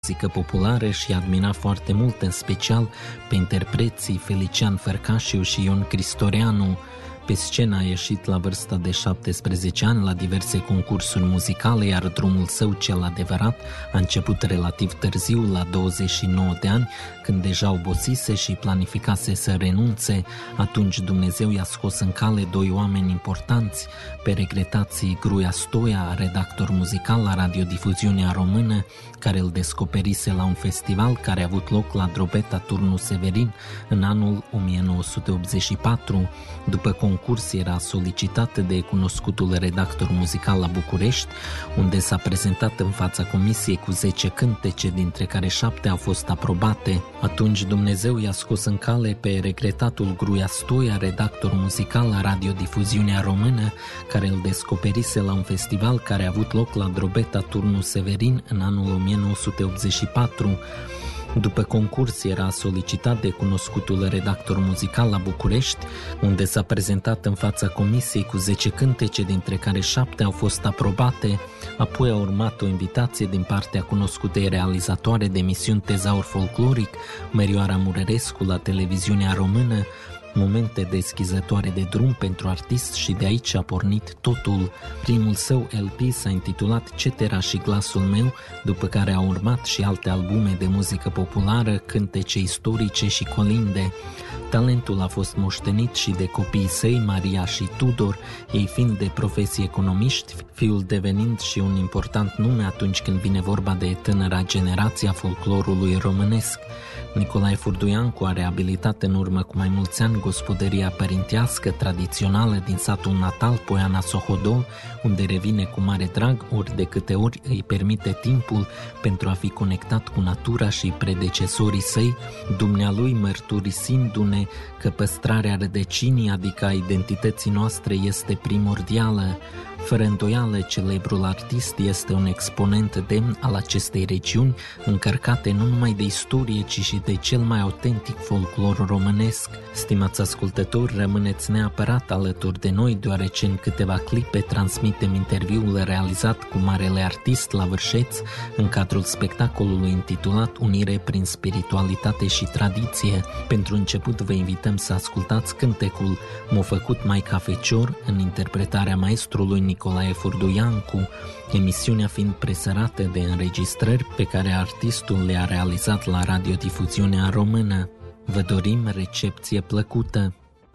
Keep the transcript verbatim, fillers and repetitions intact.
muzică populară și admira foarte mult, în special pe interpreții Felician Fărcașiu și Ion Cristoreanu. Pe scenă a ieșit la vârsta de șaptesprezece ani la diverse concursuri muzicale, iar drumul său cel adevărat a început relativ târziu, la douăzeci și nouă de ani, când deja obosise și planificase să renunțe. Atunci Dumnezeu i-a scos în cale doi oameni importanți, pe regretații Gruia Stoia, redactor muzical la radiodifuziunea română, care îl descoperise la un festival care a avut loc la Drobeta Turnul Severin în anul o mie nouă sute optzeci și patru. După concurs era solicitat de cunoscutul redactor muzical la București, unde s-a prezentat în fața comisiei cu zece cântece, dintre care șapte au fost aprobate. Atunci Dumnezeu i-a scos în cale pe regretatul Gruia Stoia, redactor muzical la radiodifuziunea română, care îl descoperise la un festival care a avut loc la Drobeta Turnul Severin în anul o mie nouă sute optzeci și patru. După concurs era solicitat de cunoscutul redactor muzical la București, unde s-a prezentat în fața comisiei cu zece cântece, dintre care șapte au fost aprobate. Apoi a urmat o invitație din partea cunoscutei realizatoare de emisiuni Tezaur Folcloric, Mărioara Murerescu, la televiziunea română, momente deschizătoare de drum pentru artist, și de aici a pornit totul. Primul său L P s-a intitulat Cetera și Glasul meu, după care au urmat și alte albume de muzică populară, cântece istorice și colinde. Talentul a fost moștenit și de copiii săi, Maria și Tudor, ei fiind de profesie economiști, fiul devenind și un important nume atunci când vine vorba de tânăra generație a folclorului românesc. Nicolae Furduiancu a reabilitat în urmă cu mai mulți ani gospodăria părintească tradițională din satul natal, Poiana Sohodol, unde revine cu mare drag ori de câte ori îi permite timpul pentru a fi conectat cu natura și predecesorii săi, dumnealui mărturisindu-ne că păstrarea rădăcinii, adică a identității noastre, este primordială. Fără îndoială, celebrul artist este un exponent demn al acestei regiuni, încărcate nu numai de istorie, ci și de cel mai autentic folclor românesc. Stimați ascultători, rămâneți neapărat alături de noi, deoarece în câteva clipe transmitem interviul realizat cu marele artist la Vârșeț, în cadrul spectacolului intitulat Unire prin spiritualitate și tradiție. Pentru început vă invităm să ascultați cântecul M-a făcut Maica Fecior, în interpretarea maestrului Nicolae Furduiancu, emisiunea fiind presărată de înregistrări pe care artistul le-a realizat la radiodifuziunea română. Vă dorim recepție plăcută!